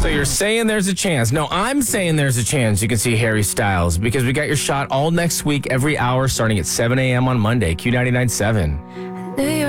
So you're saying there's a chance. No, I'm saying there's a chance you can see Harry Styles because we got your shot all next week, every hour, starting at 7 a.m. on Monday, Q99.7.